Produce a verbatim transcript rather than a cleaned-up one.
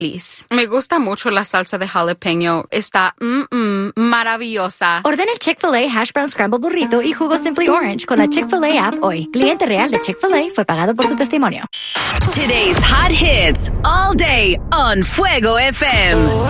feliz. Me gusta mucho la salsa de jalapeño. Está mm, mm, maravillosa. Ordena el Chick-fil-A Hash Brown Scramble Burrito y jugo Simply Orange con la Chick-fil-A app hoy. Cliente real de Chick-fil-A fue pagado por su testimonio. Today's hot hits all day on Fuego F M.